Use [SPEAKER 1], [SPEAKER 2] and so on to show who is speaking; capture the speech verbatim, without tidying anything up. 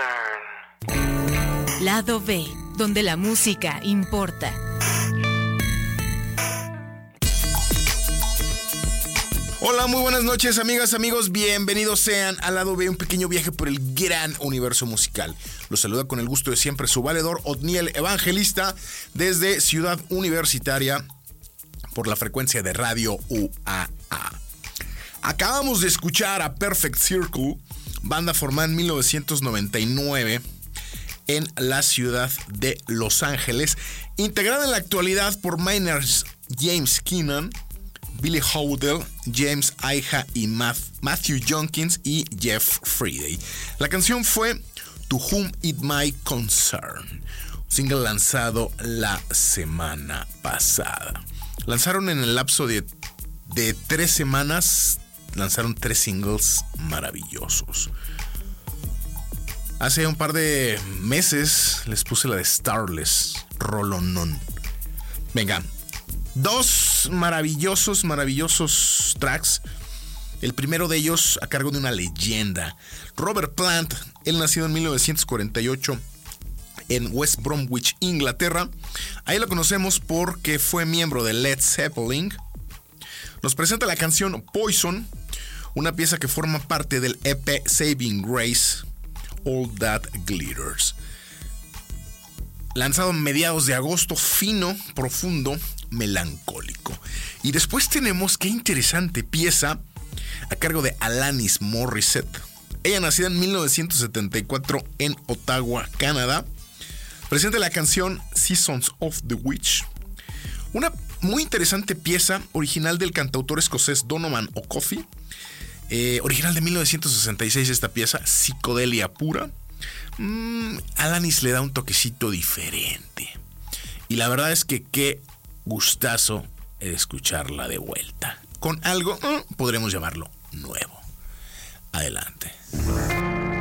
[SPEAKER 1] Concern.
[SPEAKER 2] Lado B, donde la música importa.
[SPEAKER 3] Hola, muy buenas noches, amigas, amigos. Bienvenidos sean al Lado B, un pequeño viaje por el gran universo musical. Los saluda con el gusto de siempre su valedor Otniel Evangelista desde Ciudad Universitaria por la frecuencia de Radio U A A. Acabamos de escuchar a Perfect Circle, banda formada en mil novecientos noventa y nueve en la ciudad de Los Ángeles, integrada en la actualidad por Maynard James Keenan, Billy Howell, James Iha y Matthew Jenkins y Jeff Friday. La canción fue To Whom It Might Concern, un single lanzado la semana pasada. Lanzaron en el lapso de, de tres semanas, lanzaron tres singles maravillosos. Hace un par de meses les puse la de Starless, Rolonón. Venga. Dos maravillosos, maravillosos tracks. El primero de ellos a cargo de una leyenda, Robert Plant. Él nació en mil novecientos cuarenta y ocho en West Bromwich, Inglaterra. Ahí lo conocemos porque fue miembro de Led Zeppelin. Nos presenta la canción Poison, una pieza que forma parte del E P Saving Grace, All That Glitters. Lanzado a mediados de agosto, fino, profundo, melancólico. Y después tenemos qué interesante pieza a cargo de Alanis Morissette. Ella nacida en mil novecientos setenta y cuatro en Ottawa, Canadá. Presenta la canción Seasons of the Witch. Una muy interesante pieza original del cantautor escocés Donovan O'Coffey. Eh, original de mil novecientos sesenta y seis esta pieza, psicodelia pura. Mm, Alanis le da un toquecito diferente. Y la verdad es que qué gustazo escucharla de vuelta. Con algo, eh, podremos llamarlo nuevo. Adelante.